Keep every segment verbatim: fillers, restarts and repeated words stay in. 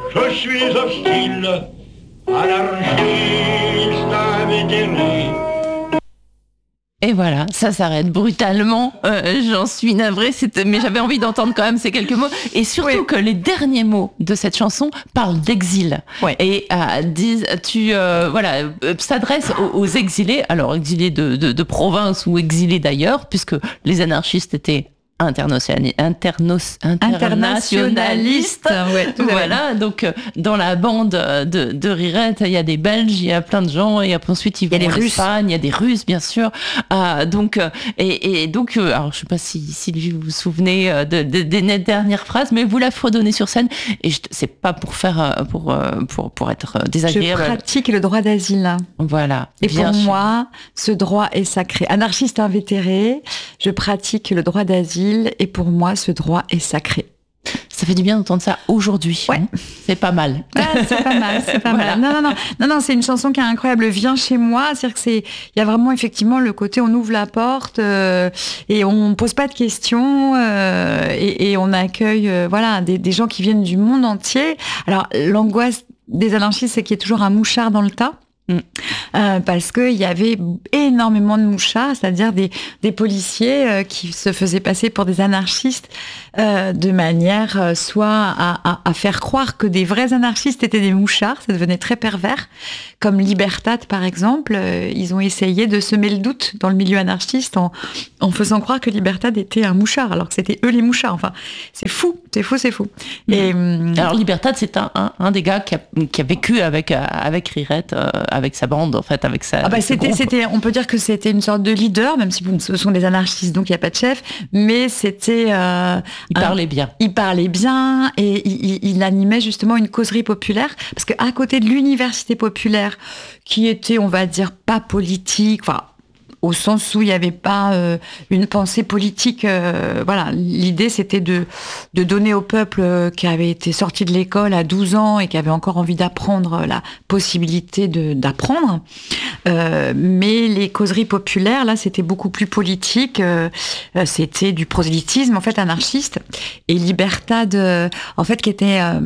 Je suis hostile, anarchiste, invétéré. Et voilà, ça s'arrête brutalement. Euh, j'en suis navrée, c'était... mais j'avais envie d'entendre quand même ces quelques mots. Et surtout oui. que les derniers mots de cette chanson parlent d'exil. Ouais. Et euh, disent, tu euh, voilà, euh, s'adresse aux, aux exilés, alors exilés de, de, de province ou exilés d'ailleurs, puisque les anarchistes étaient Internationali- internos- internationaliste, ouais, voilà. Donc dans la bande de, de Rirette, il y a des Belges, il y a plein de gens, et ensuite ils vont en Espagne, il y a des Russes bien sûr. Euh, donc et, et donc, alors je sais pas si Sylvie vous vous souvenez de, de, des dernières phrases, mais vous la fredonnez sur scène. Et je, c'est pas pour faire pour pour pour être désagréable. Je pratique le droit d'asile. Voilà. Et pour sûr. moi, ce droit est sacré. Anarchiste invétéré, je pratique le droit d'asile. Et pour moi, ce droit est sacré. Ça fait du bien d'entendre ça aujourd'hui. Ouais. Hein, c'est pas mal. Ah, c'est pas mal, c'est pas voilà. mal. Non, non, non, non, non, c'est une chanson qui est incroyable. Viens chez moi, c'est-à-dire que c'est, il y a vraiment effectivement le côté, on ouvre la porte euh, et on pose pas de questions euh, et, et on accueille, euh, voilà, des, des gens qui viennent du monde entier. Alors l'angoisse des anarchistes, c'est qu'il y ait toujours un mouchard dans le tas. Euh, parce qu'il y avait énormément de mouchards, c'est-à-dire des, des policiers euh, qui se faisaient passer pour des anarchistes euh, de manière euh, soit à, à, à faire croire que des vrais anarchistes étaient des mouchards, ça devenait très pervers, comme Libertad par exemple, euh, ils ont essayé de semer le doute dans le milieu anarchiste en, en faisant croire que Libertad était un mouchard, alors que c'était eux les mouchards, enfin c'est fou, c'est fou, c'est fou. Mmh. Et, alors Libertad c'est un, un, un des gars qui a, qui a vécu avec, avec Rirette, euh, avec sa bande en fait, avec sa ah bah c'était, c'était, on peut dire que c'était une sorte de leader, même si ce sont des anarchistes, donc il n'y a pas de chef, mais c'était... Euh, il parlait bien. Un, il parlait bien et il, il, il animait justement une causerie populaire, parce qu'à côté de l'université populaire, qui était, on va dire, pas politique, enfin... au sens où il n'y avait pas euh, une pensée politique. Euh, voilà, l'idée c'était de, de donner au peuple euh, qui avait été sorti de l'école à douze ans et qui avait encore envie d'apprendre la possibilité de, d'apprendre. Euh, mais les causeries populaires, là, c'était beaucoup plus politique. Euh, c'était du prosélytisme, en fait, anarchiste. Et Libertad, euh, en fait, qui était, euh,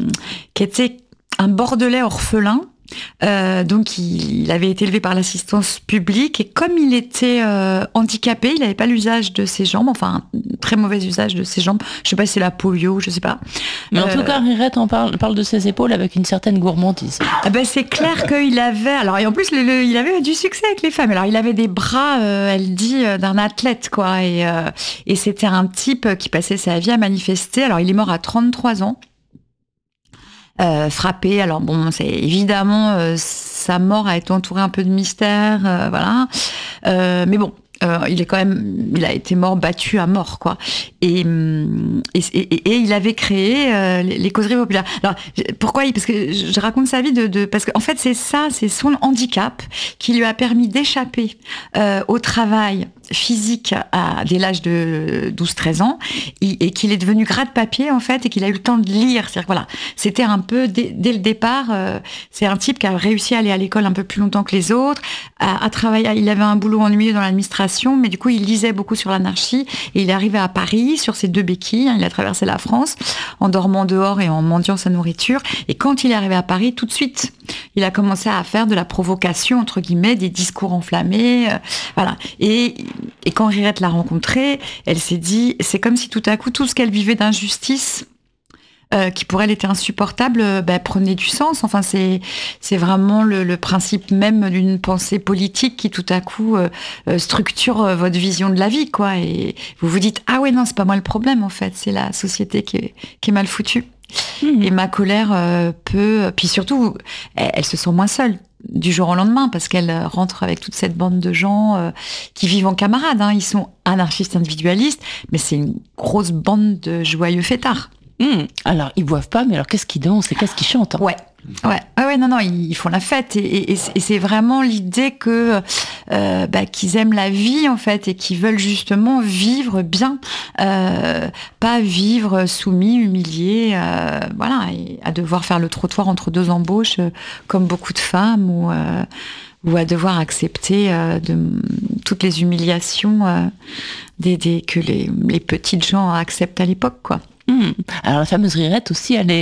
qui était un Bordelais orphelin. Euh, donc il, il avait été élevé par l'assistance publique et comme il était euh, handicapé, il n'avait pas l'usage de ses jambes, enfin un très mauvais usage de ses jambes. Je sais pas si c'est la polio, je sais pas. Mais en euh, tout cas, Rirette en parle, parle de ses épaules avec une certaine gourmandise. Ah ben c'est clair qu'il avait, alors et en plus le, le, il avait du succès avec les femmes. Alors il avait des bras, euh, elle dit, euh, d'un athlète quoi, et, euh, et c'était un type qui passait sa vie à manifester. Alors il est mort à trente-trois ans. Euh, frappé. Alors bon, c'est évidemment euh, sa mort a été entourée un peu de mystère, euh, voilà. Euh, mais bon, euh, il est quand même, il a été mort battu à mort, quoi. Et et, et, et il avait créé euh, les, les causeries populaires. Alors pourquoi il, parce que je raconte sa vie de, de parce qu'en fait c'est ça, c'est son handicap qui lui a permis d'échapper euh, au travail physique à dès l'âge de douze treize ans et qu'il est devenu grade-papier en fait et qu'il a eu le temps de lire. C'est-à-dire voilà, c'était un peu dès, dès le départ, euh, c'est un type qui a réussi à aller à l'école un peu plus longtemps que les autres, à, à travailler. Il avait un boulot ennuyeux dans l'administration, mais du coup il lisait beaucoup sur l'anarchie et il est arrivé à Paris sur ses deux béquilles. Hein, il a traversé la France en dormant dehors et en mendiant sa nourriture. Et quand il est arrivé à Paris, tout de suite, il a commencé à faire de la provocation entre guillemets, des discours enflammés, euh, voilà. Et Et quand Rirette l'a rencontrée, elle s'est dit, c'est comme si tout à coup, tout ce qu'elle vivait d'injustice, euh, qui pour elle était insupportable, euh, bah, prenait du sens. Enfin, c'est, c'est vraiment le, le principe même d'une pensée politique qui tout à coup euh, structure euh, votre vision de la vie, quoi. Et vous vous dites, ah ouais, non, c'est pas moi le problème, en fait, c'est la société qui est, qui est mal foutue. Mmh. Et ma colère euh, peut... Puis surtout, elle, elle se sent moins seule du jour au lendemain, parce qu'elle rentre avec toute cette bande de gens euh, qui vivent en camarades. Hein. Ils sont anarchistes individualistes, mais c'est une grosse bande de joyeux fêtards. Mmh. Alors, ils boivent pas, mais alors qu'est-ce qu'ils dansent et qu'est-ce qu'ils chantent, hein? Ouais. Ouais, ouais, ouais, non, non, ils font la fête et, et, et c'est vraiment l'idée que euh, bah, qu'ils aiment la vie en fait et qu'ils veulent justement vivre bien, euh, pas vivre soumis, humiliés, euh, voilà, et à devoir faire le trottoir entre deux embauches euh, comme beaucoup de femmes ou euh, ou à devoir accepter euh, de, toutes les humiliations euh, des, des, que les, les petites gens acceptent à l'époque, quoi. Mmh. Alors la fameuse Rirette aussi, elle est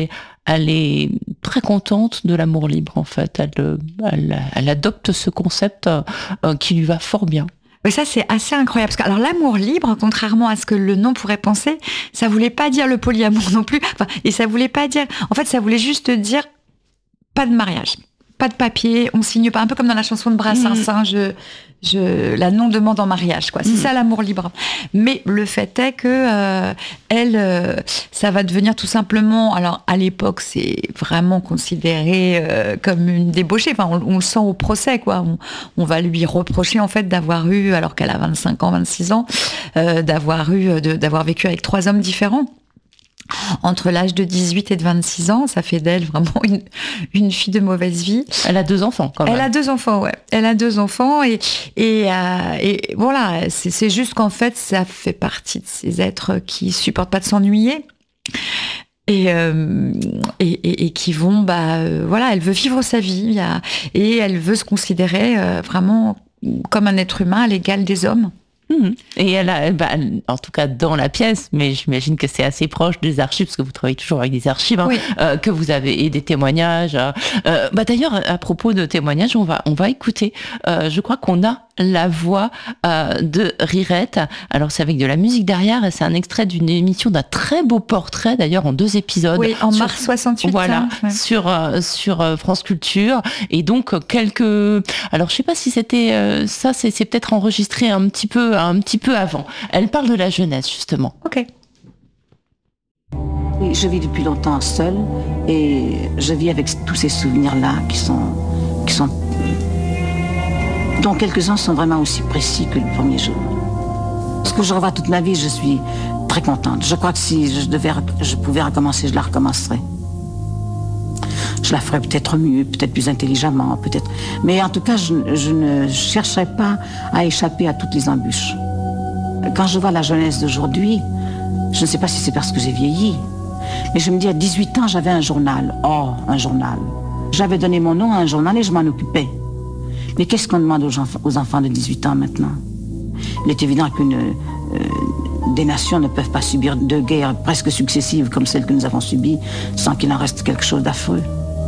elle est très contente de l'amour libre, en fait. Elle, elle, elle adopte ce concept euh, qui lui va fort bien. Mais ça, c'est assez incroyable. Parce que, alors, l'amour libre, contrairement à ce que le nom pourrait penser, ça voulait pas dire le polyamour non plus. Enfin, et ça voulait pas dire... En fait, ça voulait juste dire pas de mariage, pas de papier, on signe pas. Un peu comme dans la chanson de Brassens, mmh. hein, je... Je, la non-demande en mariage, quoi. C'est mmh. ça l'amour libre. Mais le fait est que euh, elle, euh, ça va devenir tout simplement. Alors à l'époque, c'est vraiment considéré euh, comme une débauchée. Enfin, on, on le sent au procès, quoi. On, on va lui reprocher en fait d'avoir eu, alors qu'elle a vingt-cinq ans, vingt-six ans, euh, d'avoir eu, de, d'avoir vécu avec trois hommes différents. Entre l'âge de dix-huit et de vingt-six ans, ça fait d'elle vraiment une, une fille de mauvaise vie. Elle a deux enfants, quand même. Elle a deux enfants, ouais. Elle a deux enfants et, et, euh, et voilà, c'est, c'est juste qu'en fait, ça fait partie de ces êtres qui supportent pas de s'ennuyer. Et, euh, et, et, et qui vont, bah, euh, voilà, elle veut vivre sa vie là, et elle veut se considérer euh, vraiment comme un être humain à l'égal des hommes. Mmh. Et elle a, bah, en tout cas dans la pièce, mais j'imagine que c'est assez proche des archives, parce que vous travaillez toujours avec des archives, hein, oui. euh, que vous avez, et des témoignages. Euh, bah, d'ailleurs, à propos de témoignages, on va, on va écouter. Euh, je crois qu'on a la voix euh, de Rirette. Alors c'est avec de la musique derrière, et c'est un extrait d'une émission d'un très beau portrait, d'ailleurs en deux épisodes. Oui, en sur, mars soixante-huit. Voilà, hein, ouais. sur euh, sur euh, France Culture. Et donc quelques. Alors je sais pas si c'était euh, ça, c'est, c'est peut-être enregistré un petit peu. un petit peu avant. Elle parle de la jeunesse, justement. Ok. Oui, je vis depuis longtemps seule et je vis avec tous ces souvenirs-là qui sont, qui sont, dont quelques-uns sont vraiment aussi précis que le premier jour. Ce que je revois toute ma vie, je suis très contente. Je crois que si je devais, je pouvais recommencer, je la recommencerais. Je la ferais peut-être mieux, peut-être plus intelligemment, peut-être. Mais en tout cas, je, je ne chercherais pas à échapper à toutes les embûches. Quand je vois la jeunesse d'aujourd'hui, je ne sais pas si c'est parce que j'ai vieilli, mais je me dis, à dix-huit ans, j'avais un journal. Oh, un journal. J'avais donné mon nom à un journal et je m'en occupais. Mais qu'est-ce qu'on demande aux, gens, aux enfants de dix-huit ans maintenant? Il est évident qu'une... Euh, des nations ne peuvent pas subir de guerres presque successives comme celles que nous avons subies sans qu'il en reste quelque chose d'affreux.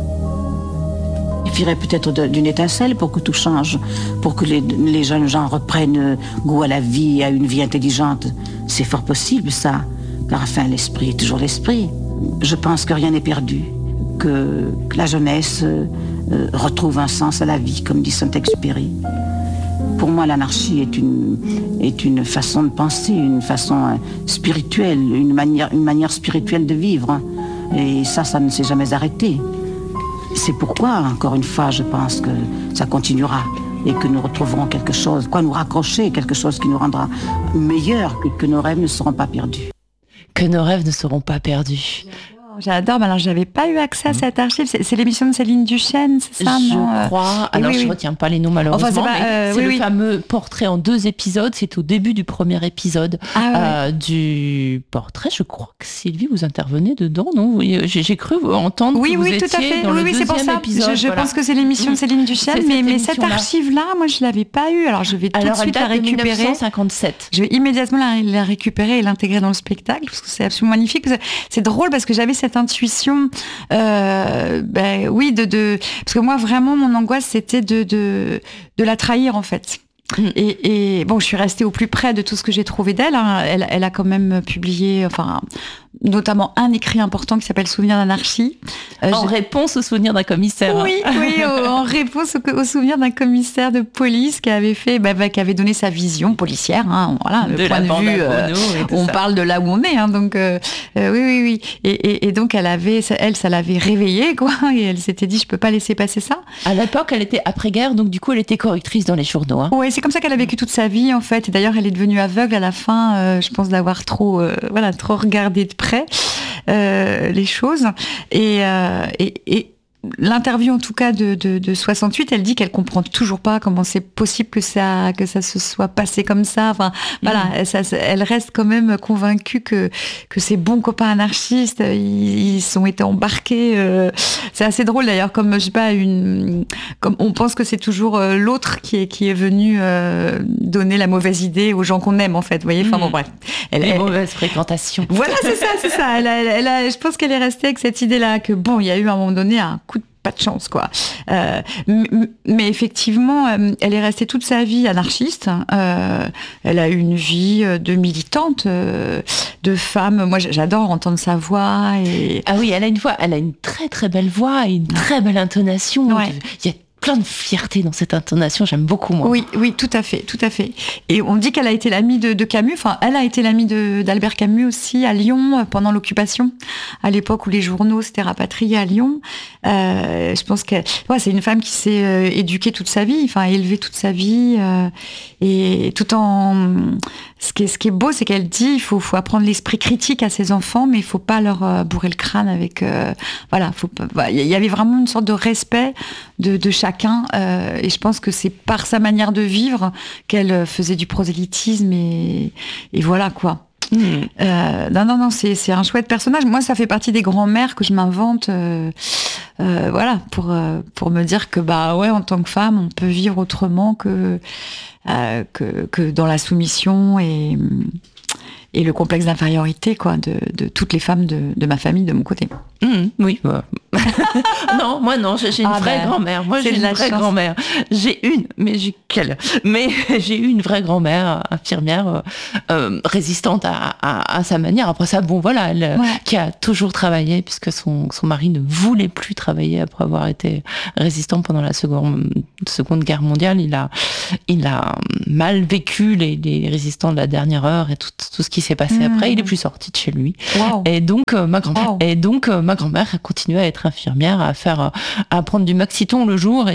Il suffirait peut-être de, d'une étincelle pour que tout change, pour que les, les jeunes gens reprennent goût à la vie, à une vie intelligente. C'est fort possible, ça, car enfin, l'esprit est toujours l'esprit. Je pense que rien n'est perdu, que, que la jeunesse euh, retrouve un sens à la vie, comme dit Saint-Exupéry. Pour moi, l'anarchie est une, est une façon de penser, une façon spirituelle, une manière, une manière spirituelle de vivre. Et ça, ça ne s'est jamais arrêté. C'est pourquoi, encore une fois, je pense que ça continuera et que nous retrouverons quelque chose, quoi nous raccrocher, quelque chose qui nous rendra meilleurs, que, que nos rêves ne seront pas perdus. Que nos rêves ne seront pas perdus. J'adore, mais alors j'avais pas eu accès à cette archive. C'est, c'est l'émission de Céline Duchesne, c'est ça? Je non crois. Et alors oui, je oui. retiens pas les noms malheureusement. Enfin, c'est pas, euh, mais c'est oui, le oui. fameux portrait en deux épisodes. C'est au début du premier épisode ah, ouais. euh, du portrait. Je crois que Sylvie, vous intervenez dedans, non? Oui, j'ai, j'ai cru entendre oui, que vous oui, étiez tout à fait. dans oui, le oui, c'est pour ça. épisode. Je, je voilà. pense que c'est l'émission de Céline Duchesne, C'est mais, cette mais cette émission-là. archive-là, moi, je l'avais pas eue. Alors, je vais tout alors, de suite elle la date de récupérer. dix-neuf cent cinquante-sept. Je vais immédiatement la, la récupérer et l'intégrer dans le spectacle parce que c'est absolument magnifique. C'est drôle parce que j'avais cette intuition. Euh, ben oui, de, de parce que moi vraiment mon angoisse c'était de de de la trahir en fait. Mm. Et, et bon, je suis restée au plus près de tout ce que j'ai trouvé d'elle. Hein. Elle, elle a quand même publié, enfin, notamment un écrit important qui s'appelle Souvenir d'anarchie. Euh, en j'ai... réponse au souvenir d'un commissaire. Oui, oui, au, en réponse au, au souvenir d'un commissaire de police qui avait fait, bah, bah, qui avait donné sa vision policière. Hein, voilà, de le point de vue. Euh, on ça. parle de là où on est. Hein, donc, euh, euh, oui, oui, oui. Et, et, et donc, elle avait, elle, ça l'avait réveillée, quoi. Et elle s'était dit, je peux pas laisser passer ça. À l'époque, elle était après-guerre, donc du coup, elle était correctrice dans les journaux. Hein. Oui, c'est comme ça qu'elle a vécu toute sa vie, en fait. Et d'ailleurs, elle est devenue aveugle à la fin. Euh, je pense d'avoir trop, euh, voilà, trop regardé de près euh, les choses. Et, euh, et, et l'interview en tout cas de, de, de soixante-huit, elle dit qu'elle comprend toujours pas comment c'est possible que ça que ça se soit passé comme ça. Enfin voilà, mmh. ça, elle reste quand même convaincue que que ces bons copains anarchistes, ils, ils sont été embarqués. Euh, c'est assez drôle d'ailleurs, comme je sais pas une, comme on pense que c'est toujours euh, l'autre qui est qui est venu euh, donner la mauvaise idée aux gens qu'on aime en fait. Vous voyez, enfin mmh. bon bref. Elle, Les elle, mauvaises fréquentations. Voilà, c'est ça, c'est ça. Elle a, elle, elle a, je pense qu'elle est restée avec cette idée-là que bon, il y a eu à un moment donné un coup de pas de chance, quoi. Euh, mais effectivement, euh, elle est restée toute sa vie anarchiste. Euh, elle a eu une vie de militante, euh, de femme. Moi, j'adore entendre sa voix. Et... Ah oui, elle a une voix, elle a une très très belle voix et une très belle intonation. Ouais. Il y a plein de fierté dans cette intonation, j'aime beaucoup moi. Oui, oui, tout à fait, tout à fait. Et on dit qu'elle a été l'amie de, de Camus, enfin elle a été l'amie de, d'Albert Camus aussi à Lyon pendant l'occupation, à l'époque où les journaux s'étaient rapatriés à Lyon. Euh, je pense que ouais, c'est une femme qui s'est euh, éduquée toute sa vie, enfin élevée toute sa vie, euh, et tout en... Ce qui est, ce qui est beau, c'est qu'elle dit il faut, faut apprendre l'esprit critique à ses enfants, mais il faut pas leur euh, bourrer le crâne avec... Euh, voilà, faut pas... Il y avait vraiment une sorte de respect de, de chacun, euh, et je pense que c'est par sa manière de vivre qu'elle faisait du prosélytisme, et, et voilà, quoi. Mmh. Euh, non, non, non, c'est, c'est un chouette personnage. Moi, ça fait partie des grands-mères que je m'invente, euh, euh, voilà, pour, euh, pour me dire que, bah ouais, en tant que femme, on peut vivre autrement que, euh, que, que dans la soumission et, et le complexe d'infériorité, quoi, de, de toutes les femmes de, de ma famille, de mon côté. Mmh, oui, bah. Non, moi non, j'ai, j'ai une ah vraie ben, grand-mère. Moi, j'ai une vraie chance. grand-mère. J'ai une, mais j'ai quelle Mais j'ai eu une vraie grand-mère, infirmière, euh, résistante à, à, à sa manière. Après ça, bon, voilà, elle, ouais. qui a toujours travaillé, puisque son, son mari ne voulait plus travailler après avoir été résistant pendant la seconde, seconde guerre mondiale. Il a, il a mal vécu les, les résistants de la dernière heure et tout, tout ce qui s'est passé mmh. après. Il est plus sorti de chez lui. Wow. Et donc, euh, ma grand-mère, wow. et donc, euh, ma grand-mère a continué à être infirmière, à faire, à prendre du Maxiton le jour